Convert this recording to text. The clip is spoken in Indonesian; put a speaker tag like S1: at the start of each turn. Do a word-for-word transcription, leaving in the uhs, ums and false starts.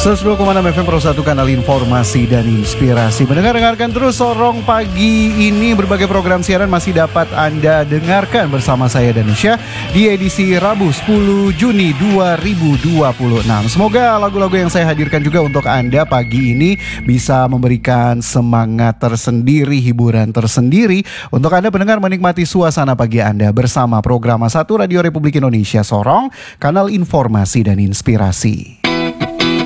S1: seratus dua koma enam F M Pro satu, kanal informasi dan inspirasi. Mendengar-dengarkan terus Sorong pagi ini. Berbagai program siaran masih dapat Anda dengarkan bersama saya Danisha di edisi Rabu sepuluh Juni dua ribu dua puluh enam. Semoga lagu-lagu yang saya hadirkan juga untuk Anda pagi ini bisa memberikan semangat tersendiri, hiburan tersendiri untuk Anda pendengar menikmati suasana pagi Anda bersama program satu Radio Republik Indonesia Sorong, kanal informasi dan inspirasi.